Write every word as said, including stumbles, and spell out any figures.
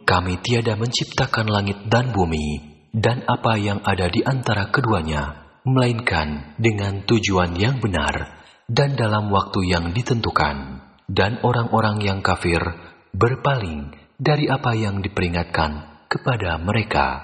kami tiada menciptakan langit dan bumi dan apa yang ada di antara keduanya, melainkan dengan tujuan yang benar dan dalam waktu yang ditentukan. Dan orang-orang yang kafir berpaling dari apa yang diperingatkan kepada mereka.